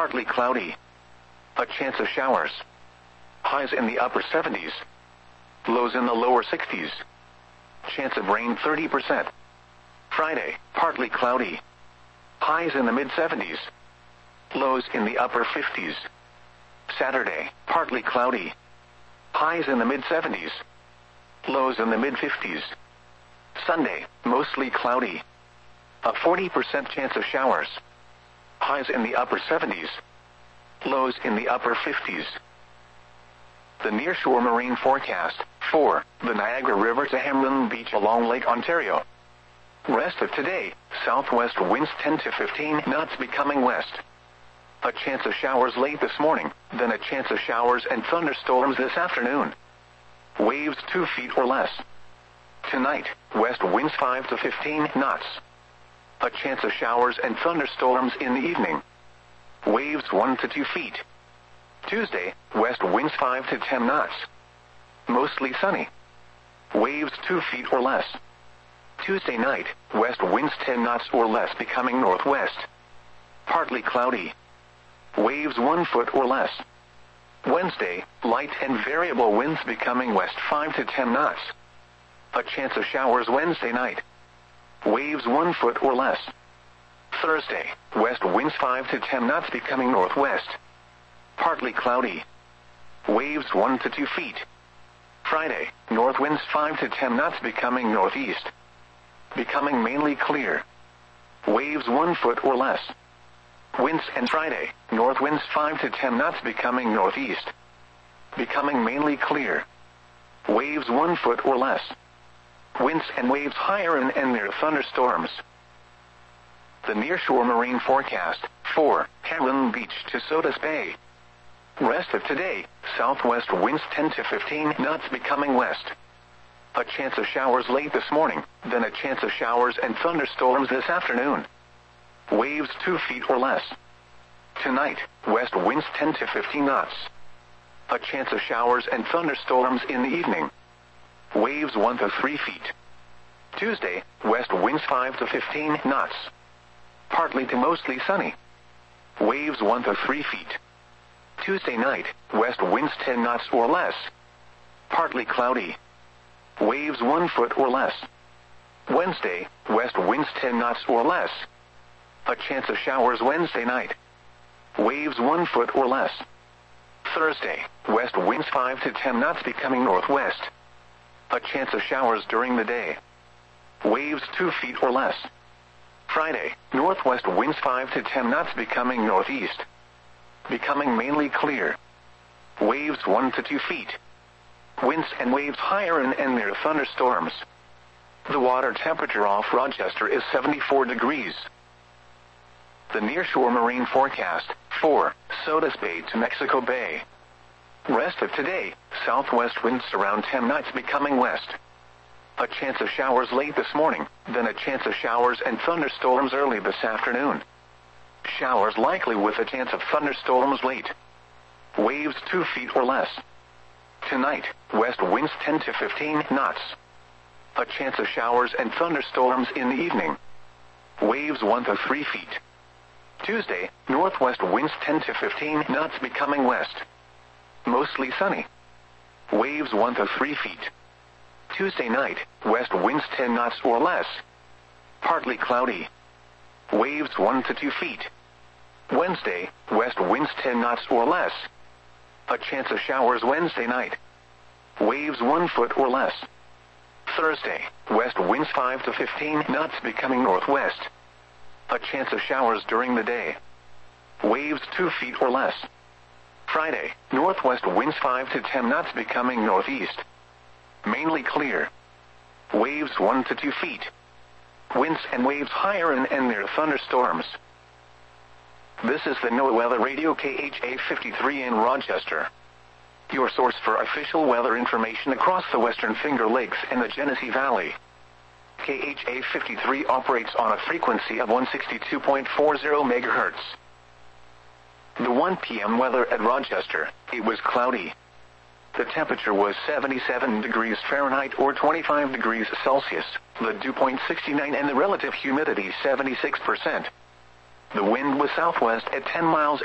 partly cloudy. A chance of showers. Highs in the upper 70s. Lows in the lower 60s. Chance of rain 30%. Friday, partly cloudy. Highs in the mid-70s. Lows in the upper 50s. Saturday, partly cloudy. Highs in the mid-70s. Lows in the mid-50s. Sunday, mostly cloudy. A 40% chance of showers. Highs in the upper 70s. Lows in the upper 50s. The nearshore marine forecast, 4, the Niagara River to Hamlin Beach along Lake Ontario. Rest of today, southwest winds 10 to 15 knots becoming west. A chance of showers late this morning, then a chance of showers and thunderstorms this afternoon. Waves 2 feet or less. Tonight, west winds 5 to 15 knots. A chance of showers and thunderstorms in the evening. Waves 1 to 2 feet. Tuesday, west winds 5 to 10 knots. Mostly sunny. Waves 2 feet or less. Tuesday night, west winds 10 knots or less becoming northwest. Partly cloudy. Waves 1 foot or less. Wednesday, light and variable winds becoming west 5 to 10 knots. A chance of showers Wednesday night. Waves 1 foot or less. Thursday, west winds 5 to 10 knots becoming northwest. Partly cloudy. Waves 1 to 2 feet. Friday, north winds 5 to 10 knots becoming northeast. Becoming mainly clear. Waves 1 foot or less. Winds and Friday, north winds 5 to 10 knots becoming northeast. Becoming mainly clear. Waves 1 foot or less. Winds and waves higher and near thunderstorms. The nearshore marine forecast, 4, Hamlin Beach to Sodus Bay. Rest of today, southwest winds 10 to 15 knots becoming west. A chance of showers late this morning, then a chance of showers and thunderstorms this afternoon. Waves 2 feet or less. Tonight, west winds 10 to 15 knots. A chance of showers and thunderstorms in the evening. Waves 1 to 3 feet. Tuesday, west winds 5 to 15 knots. Partly to mostly sunny. Waves 1 to 3 feet. Tuesday night, west winds 10 knots or less. Partly cloudy. Waves 1 foot or less. Wednesday, west winds 10 knots or less. A chance of showers Wednesday night. Waves 1 foot or less. Thursday, west winds 5 to 10 knots becoming northwest. A chance of showers during the day. Waves 2 feet or less. Friday, northwest winds 5 to 10 knots becoming northeast. Becoming mainly clear. Waves 1 to 2 feet. Winds and waves higher and near thunderstorms. The water temperature off Rochester is 74 degrees. The nearshore marine forecast, 4, Sodus Bay to Mexico Bay. Rest of today, southwest winds around 10 knots becoming west. A chance of showers late this morning, then a chance of showers and thunderstorms early this afternoon. Showers likely with a chance of thunderstorms late. Waves 2 feet or less. Tonight, west winds 10 to 15 knots. A chance of showers and thunderstorms in the evening. Waves 1 to 3 feet. Tuesday, northwest winds 10 to 15 knots becoming west. Mostly sunny. Waves 1 to 3 feet. Tuesday night, west winds 10 knots or less. Partly cloudy. Waves 1 to 2 feet. Wednesday, west winds 10 knots or less. A chance of showers Wednesday night. Waves 1 foot or less. Thursday, west winds 5 to 15 knots becoming northwest. A chance of showers during the day. Waves 2 feet or less. Friday, northwest winds 5 to 10 knots becoming northeast. Mainly clear. Waves 1 to 2 feet. Winds and waves higher and near thunderstorms. This is the NOAA Weather Radio KHA 53 in Rochester. Your source for official weather information across the Western Finger Lakes and the Genesee Valley. KHA 53 operates on a frequency of 162.40 MHz. The 1 p.m. weather at Rochester, it was cloudy. The temperature was 77 degrees Fahrenheit or 25 degrees Celsius, the dew point 69 and the relative humidity 76%. The wind was southwest at 10 miles